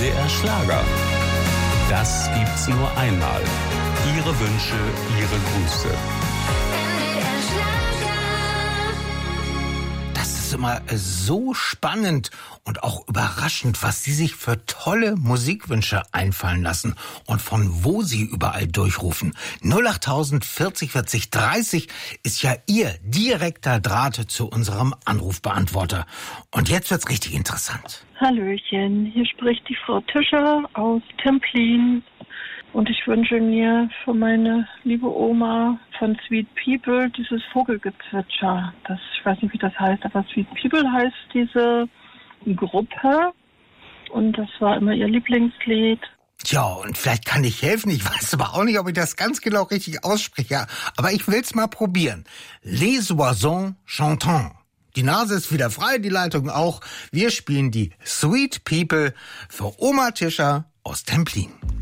NDR Schlager. Das gibt's nur einmal. Ihre Wünsche, Ihre Grüße. NDR Schlager. Das ist immer so spannend und auch überraschend, was Sie sich für tolle Musikwünsche einfallen lassen und von wo Sie überall durchrufen. 08000 40 40 30 ist ja Ihr direkter Draht zu unserem Anrufbeantworter. Und jetzt wird's richtig interessant. Hallöchen, hier spricht die Frau Tischer aus Templin und ich wünsche mir für meine liebe Oma von Sweet People dieses Vogelgezwitscher. Ich weiß nicht, wie das heißt, aber Sweet People heißt diese Gruppe und das war immer ihr Lieblingslied. Tja, und vielleicht kann ich helfen. Ich weiß aber auch nicht, ob ich das ganz genau richtig ausspreche. Aber ich will's mal probieren. Les oiseaux chantants. Die Nase ist wieder frei, die Leitung auch. Wir spielen die Sweet People für Oma Tischer aus Templin.